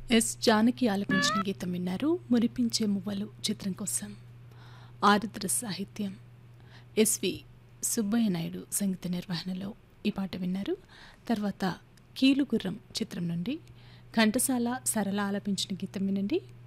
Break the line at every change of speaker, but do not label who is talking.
Yes Janaki ఆలపించిన గీతం విన్నారు. మురిపించే మువ్వలు చిత్రం కోసం. ఆరుద్ర సాహిత్యం, ఎస్వి సుబ్బయ్య నాయుడు సంగీత నిర్వహణలో ఈ పాట విన్నారు. తర్వాత కీలుగుర్రం చిత్రం నుండి ఘంటసాల సరళ ఆలపించిన గీతం వినండి.